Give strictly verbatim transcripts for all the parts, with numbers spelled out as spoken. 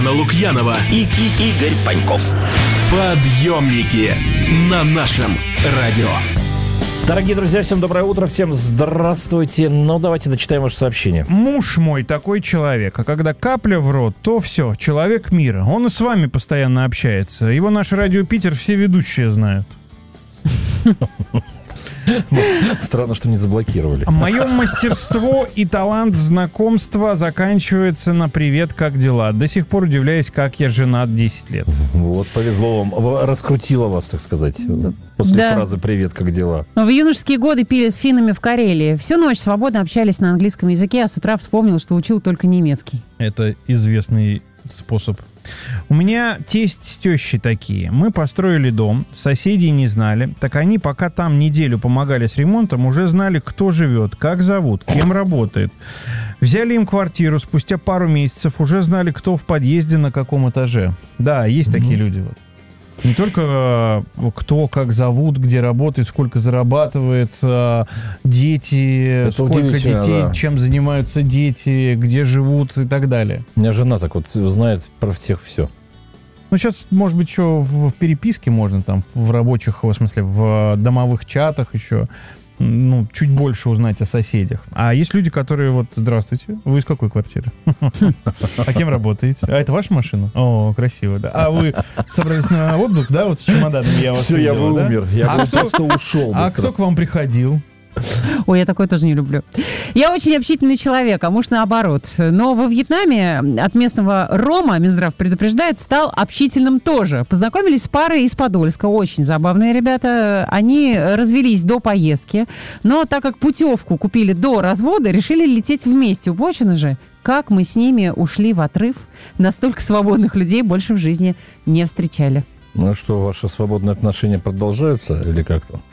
Лукьянова и, и Игорь Паньков. Подъемники на нашем радио. Дорогие друзья, всем доброе утро, всем здравствуйте. Ну, давайте дочитаем ваше сообщение. Муж мой такой человек, а когда капля в рот, то все, человек мира. Он и с вами постоянно общается. Его наш радио Питер все ведущие знают. Странно, что не заблокировали. Мое мастерство и талант знакомства заканчивается на «Привет, как дела?». До сих пор удивляюсь, как я женат десять лет. Вот, повезло вам. Раскрутило вас, так сказать, после да. фразы «Привет, как дела?». В юношеские годы пили с финнами в Карелии. Всю ночь свободно общались на английском языке, а с утра вспомнил, что учил только немецкий. Это известный способ. У меня тесть с тещей такие. Мы построили дом, соседей не знали. Так они, пока там неделю помогали с ремонтом, уже знали, кто живет, как зовут, кем работает. Взяли им квартиру, спустя пару месяцев уже знали, кто в подъезде, на каком этаже. Да, есть mm-hmm. такие люди. Вот. Не только э, кто, как зовут, где работает, сколько зарабатывает, э, дети, это сколько детей, да. чем занимаются дети, где живут и так далее. У меня жена так вот знает про всех все. Ну, сейчас, может быть, еще в переписке можно, там, в рабочих, в смысле, в домовых чатах еще, ну, чуть больше узнать о соседях. А есть люди, которые вот, здравствуйте, вы из какой квартиры? А кем работаете? А это ваша машина? О, красиво, да. А вы собрались на отдых, да, вот с чемоданами я вас Все, я бы умер, я бы просто ушел. А кто к вам приходил? Ой, я такое тоже не люблю. Я очень общительный человек, а муж наоборот. Но во Вьетнаме от местного рома, Минздрав предупреждает, стал общительным тоже. Познакомились с парой из Подольска. Очень забавные ребята. Они развелись до поездки. Но так как путевку купили до развода, решили лететь вместе. Уплочено же. Как мы с ними ушли в отрыв, настолько свободных людей больше в жизни не встречали. Ну что, ваши свободные отношения продолжаются или как-то?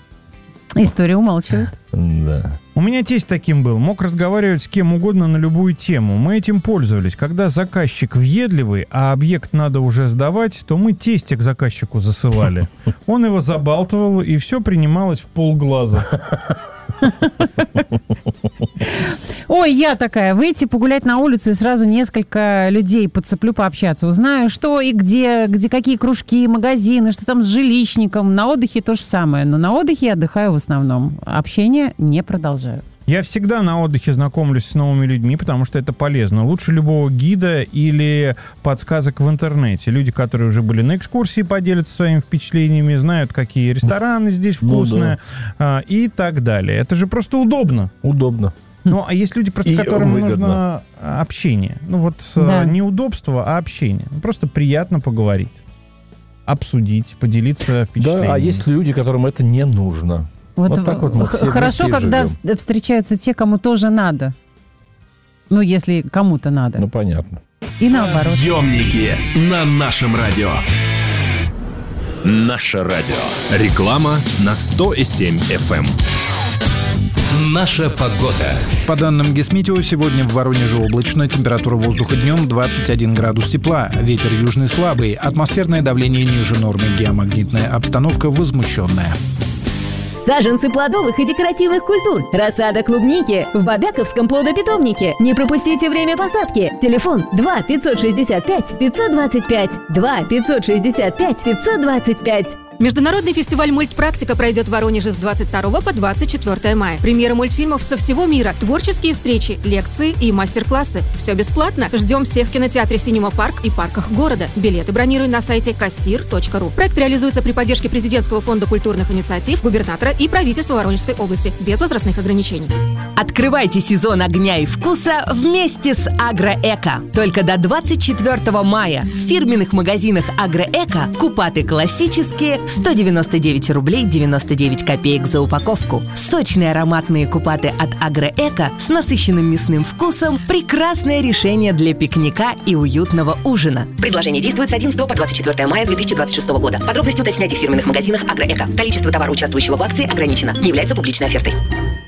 История умалчивает. Да. У меня тесть таким был. Мог разговаривать с кем угодно на любую тему. Мы этим пользовались. Когда заказчик въедливый, а объект надо уже сдавать, то мы тестя к заказчику засылали. Он его забалтывал, и все принималось в полглаза. Ой, я такая, выйти погулять на улицу и сразу несколько людей подцеплю пообщаться. Узнаю, что и где, где какие кружки, магазины, что там с жилищником. На отдыхе то же самое. Но на отдыхе я отдыхаю в основном. Общение не продолжаю. Я всегда на отдыхе знакомлюсь с новыми людьми, потому что это полезно. Лучше любого гида или подсказок в интернете. Люди, которые уже были на экскурсии, поделятся своими впечатлениями, знают, какие рестораны здесь вкусные, ну, да. и так далее. Это же просто удобно. Удобно. Ну, а есть люди, просто и которым выгодно. нужно общение. Ну, вот да. не удобство, а общение. Просто приятно поговорить, обсудить, поделиться впечатлениями. Да, а есть люди, которым это не нужно. Вот, вот так вот мы все хорошо, когда живем. Встречаются те, кому тоже надо. Ну, если кому-то надо. Ну, понятно. И наоборот. Подъемники на нашем радио. Наше радио. Реклама на сто семь эф эм. Наша погода. По данным Гисметео, сегодня в Воронеже облачно, температура воздуха днем двадцать один градус тепла, ветер южный слабый, атмосферное давление ниже нормы, геомагнитная обстановка возмущенная. Саженцы плодовых и декоративных культур. Рассада клубники в Бобяковском плодопитомнике. Не пропустите время посадки. Телефон два пятьсот шестьдесят пять пятьсот двадцать пять. два пятьсот шестьдесят пять пятьсот двадцать пять. Международный фестиваль «Мультпрактика» пройдет в Воронеже с двадцать второго по двадцать четвёртое мая. Премьера мультфильмов со всего мира, творческие встречи, лекции и мастер-классы. Все бесплатно. Ждем всех в кинотеатре «Синема Парк» и парках города. Билеты бронируй на сайте кассир точка ру. Проект реализуется при поддержке Президентского фонда культурных инициатив, губернатора и правительства Воронежской области. Без возрастных ограничений. Открывайте сезон огня и вкуса вместе с Агроэко. Только до двадцать четвёртого мая в фирменных магазинах Агроэко купаты классические сто девяносто девять рублей девяносто девять копеек за упаковку. Сочные ароматные купаты от Агроэко с насыщенным мясным вкусом – прекрасное решение для пикника и уютного ужина. Предложение действует с одиннадцатого по двадцать четвёртое мая две тысячи двадцать шестого года. Подробности уточняйте в фирменных магазинах Агроэко. Количество товара, участвующего в акции, ограничено. Не является публичной офертой.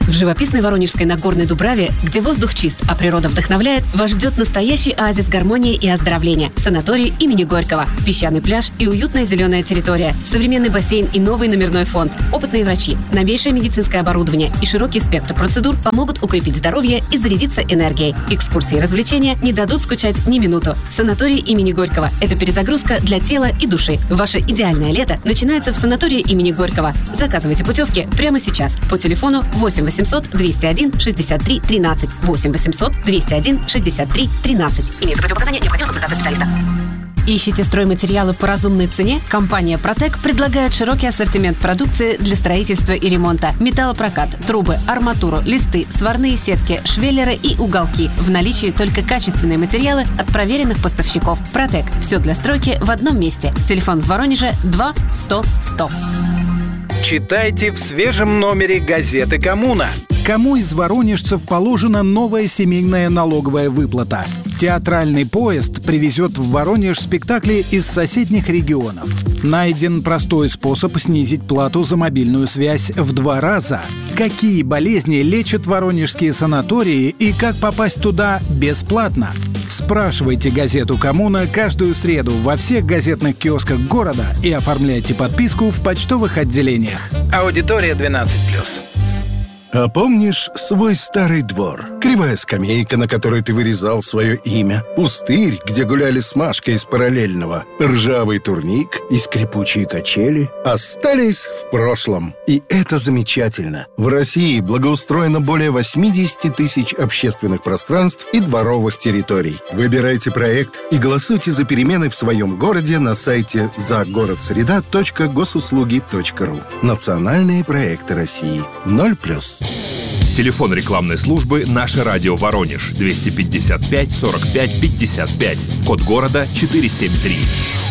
В живописной Воронежской Нагорной Дубраве, где воздух чист, а природа вдохновляет, вас ждет настоящий оазис гармонии и оздоровления. Санаторий имени Горького. Песчаный пляж и уютная зеленая территория. Современный бассейн и новый номерной фонд. Опытные врачи, новейшее медицинское оборудование и широкий спектр процедур помогут укрепить здоровье и зарядиться энергией. Экскурсии и развлечения не дадут скучать ни минуту. Санаторий имени Горького – это перезагрузка для тела и души. Ваше идеальное лето начинается в санатории имени Горького. Заказывайте путевки прямо сейчас по телефону восемь восемьсот двести один шестьдесят три тринадцать. восемь восемьсот двести один шестьдесят три тринадцать. Имеются противопоказания, необходима консультация специалиста. Ищете стройматериалы по разумной цене? Компания «Протек» предлагает широкий ассортимент продукции для строительства и ремонта. Металлопрокат, трубы, арматуру, листы, сварные сетки, швеллеры и уголки. В наличии только качественные материалы от проверенных поставщиков. «Протек» – все для стройки в одном месте. Телефон в Воронеже два сто сто. Читайте в свежем номере газеты «Коммуна». Кому из воронежцев положена новая семейная налоговая выплата? Театральный поезд привезет в Воронеж спектакли из соседних регионов. Найден простой способ снизить плату за мобильную связь в два раза. Какие болезни лечат воронежские санатории и как попасть туда бесплатно? Спрашивайте газету «Коммуна» каждую среду во всех газетных киосках города и оформляйте подписку в почтовых отделениях. Аудитория двенадцать плюс. А помнишь свой старый двор? Кривая скамейка, на которой ты вырезал свое имя. Пустырь, где гуляли с Машкой из параллельного. Ржавый турник и скрипучие качели остались в прошлом. И это замечательно. В России благоустроено более восемьдесят тысяч общественных пространств и дворовых территорий. Выбирайте проект и голосуйте за перемены в своем городе на сайте загородсреда точка госуслуги точка ру. Национальные проекты России. ноль плюс. Телефон рекламной службы «Наше радио Воронеж» двести пятьдесят пять сорок пять пятьдесят пять. Код города четыреста семьдесят три.